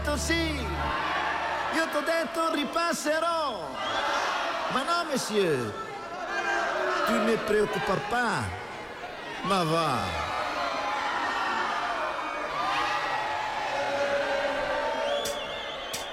detto sì, io t'ho detto ripasserò. Ma no, monsieur, tu ne preoccupar pas. Ma va.